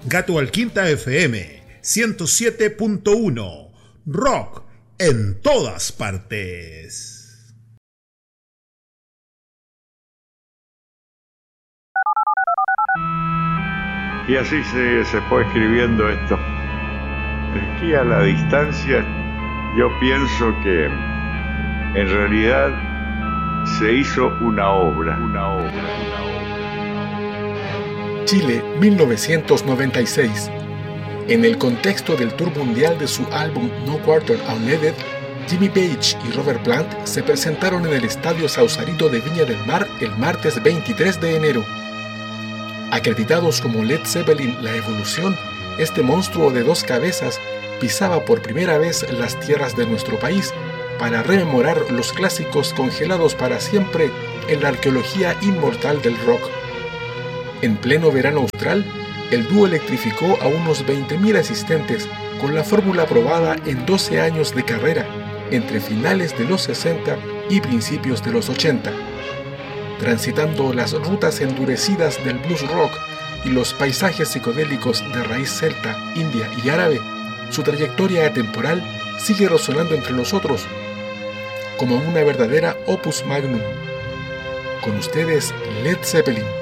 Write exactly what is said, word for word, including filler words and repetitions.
Gato al Quinta F M ciento siete punto uno. Rock en todas partes. Y así se, se fue escribiendo esto. Aquí a la distancia yo pienso que en realidad se hizo una obra, una obra, una obra. Chile, mil novecientos noventa y seis. En el contexto del tour mundial de su álbum No Quarter Unleaded, Jimmy Page y Robert Plant se presentaron en el Estadio Sausalito de Viña del Mar el martes veintitrés de enero. Acreditados como Led Zeppelin La Evolución, este monstruo de dos cabezas pisaba por primera vez las tierras de nuestro país para rememorar los clásicos congelados para siempre en la arqueología inmortal del rock. En pleno verano austral, el dúo electrificó a unos veinte mil asistentes con la fórmula probada en doce años de carrera, entre finales de los sesenta y principios de los ochenta. Transitando las rutas endurecidas del blues rock y los paisajes psicodélicos de raíz celta, india y árabe, su trayectoria atemporal sigue resonando entre nosotros como una verdadera opus magnum. Con ustedes, Led Zeppelin.